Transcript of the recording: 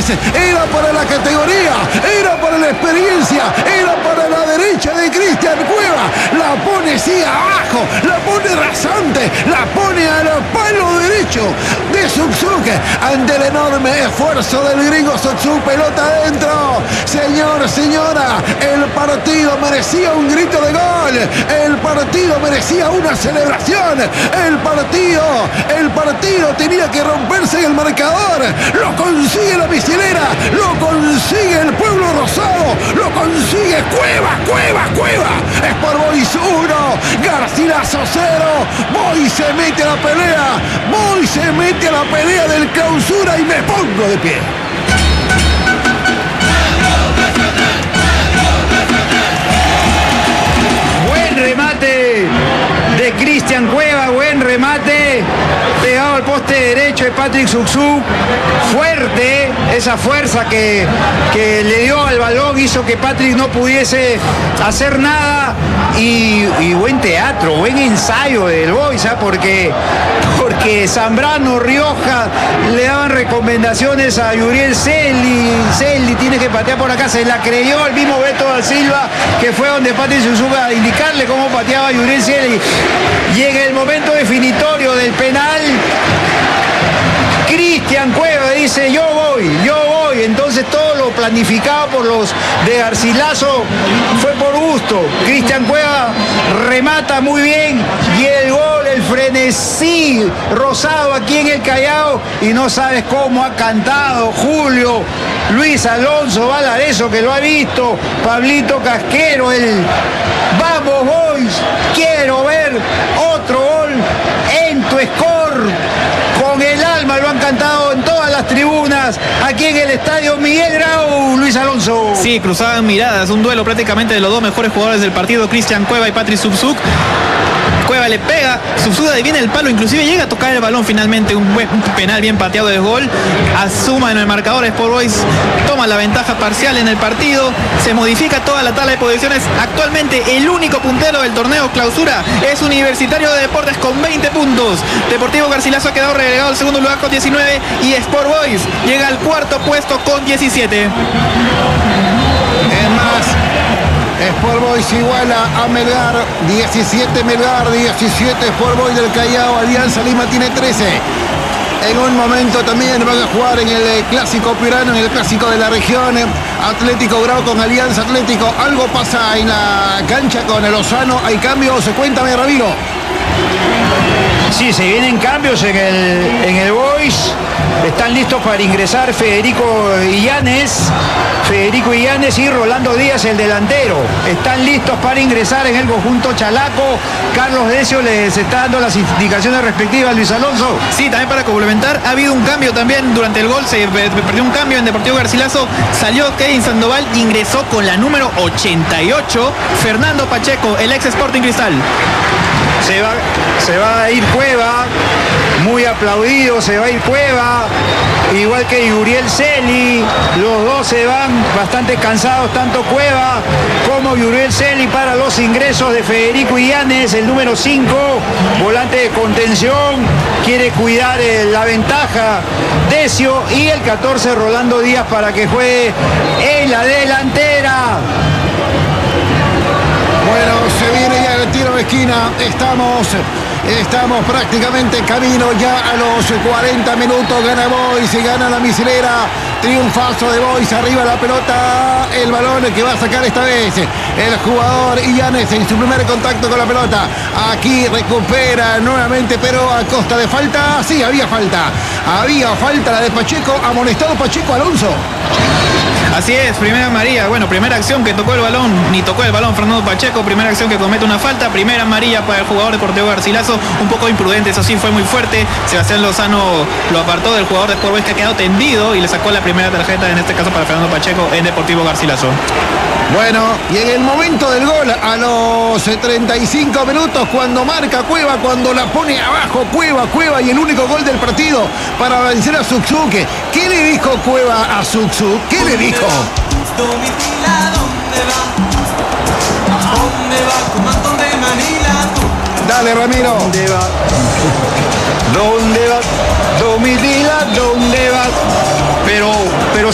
Illanes, era para la categoría, era para la experiencia, era para la derecha de Cristian Cueva. La pone así abajo, la pone rasante, la pone al palo derecho de Suksuk ante el enorme esfuerzo del gringo Suksuk. Pelota adentro. Señor, señora, el partido merecía un grito de gol, el partido merecía una celebración, el partido tenía que romperse en el marcador. Lo consigue la misilera, lo consigue el pueblo rosado, lo consigue Cueva. Sport Boys 1, Garcilaso 0. Boys se mete a la pelea, Boys se mete a la pelea del Clausura y me pongo de pie. Buen remate de Cristian Cueva, buen remate, pegado al poste derecho de Patrick Suksuk. Fuerte, esa fuerza que le dio al balón hizo que Patrick no pudiese hacer nada. Y buen teatro, buen ensayo del Boys, porque Zambrano, Rioja le daban recomendaciones a Yuriel Celi tiene que patear por acá, se la creyó el mismo Beto da Silva, que fue donde Patrick Suksuk a indicarle cómo pateaba Yuriel Celi. Llega el momento definitorio del penal. Cristian Cueva dice yo voy. Entonces todo lo planificado por los de Garcilaso fue por gusto. Cristian Cueva remata muy bien y el gol, el frenesí rosado aquí en el Callao, y no sabes cómo ha cantado Julio Luis Alonso Valareso, que lo ha visto, Pablito Casquero, el vamos Boys, quiero ver otro gol en tu score. Con el alma lo han cantado en todas las tribunas, aquí en el estadio Miguel Grau. Luis Alonso. Sí, cruzaban miradas, un duelo prácticamente de los dos mejores jugadores del partido, Cristian Cueva y Patrick Suksuk. Cueva le pega, Suksuk adivina el palo, inclusive llega a tocar el balón finalmente, un penal bien pateado de gol. Asuma en el marcador, Sport Boys toma la ventaja parcial en el partido, se modifica toda la tabla de posiciones. Actualmente el único puntero del torneo Clausura es Universitario de Deportes con 20 puntos. Deportivo Garcilaso ha quedado relegado al segundo lugar con 19 y Sport Boys llega al cuarto puesto con 17. Es más, Sport Boys iguala a Melgar, 17 Melgar, 17 Sport Boys del Callao, Alianza Lima tiene 13. En un momento también van a jugar en el clásico piurano, en el clásico de la región, Atlético Grau con Alianza Atlético. Algo pasa en la cancha con el Lozano, hay cambios, cuéntame Ramiro. Sí, se vienen cambios en el Boys. Están listos para ingresar Federico Illanes y Rolando Díaz, el delantero. Están listos para ingresar en el conjunto chalaco. Carlos Decio les está dando las indicaciones respectivas, Luis Alonso. Sí, también para complementar, ha habido un cambio también durante el gol, se perdió un cambio en Deportivo Garcilaso, salió Kevin Sandoval, ingresó con la número 88, Fernando Pacheco, el ex Sporting Cristal. Se va a ir Cueva, muy aplaudido, se va a ir Cueva, igual que Yuriel Celi. Los dos se van bastante cansados, tanto Cueva como Yuriel Celi, para los ingresos de Federico Illanes, el número 5, volante de contención, quiere cuidar la ventaja Decio, y el 14 Rolando Díaz para que juegue en la delantera. Bueno, se viene ya el tiro de esquina. Estamos prácticamente en camino ya a los 40 minutos. Gana Boys y gana la misilera. Triunfazo de Boys, arriba la pelota. El balón que va a sacar esta vez el jugador Illanes en su primer contacto con la pelota. Aquí recupera nuevamente, pero a costa de falta. Sí, había falta la de Pacheco. Amonestado Pacheco Alonso. Así es, primera amarilla, bueno, primera acción que tocó el balón, ni tocó el balón Fernando Pacheco, primera acción que comete una falta, primera amarilla para el jugador Deportivo Garcilaso, un poco imprudente, eso sí, fue muy fuerte. Sebastián Lozano lo apartó del jugador de Sport Boys, que ha quedado tendido, y le sacó la primera tarjeta, en este caso para Fernando Pacheco, en Deportivo Garcilaso. Bueno, y en el momento del gol, a los 35 minutos, cuando marca Cueva, cuando la pone abajo Cueva, y el único gol del partido para vencer a Suksuk. ¿Qué le dijo Cueva a Suksuk? ¿Qué le dijo? ¿Dónde va? Comandante de Manila. Dale, Ramiro. ¿Dónde va? ¿Dónde va? Domitila, ¿dónde va?